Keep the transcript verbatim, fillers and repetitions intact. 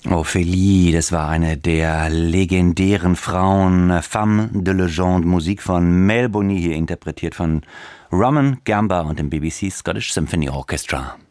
Ophélie, das war eine der legendären Frauen, Femme de Legende, Musik von Mel Boni, hier interpretiert von Roman Gamba und dem B B C Scottish Symphony Orchestra.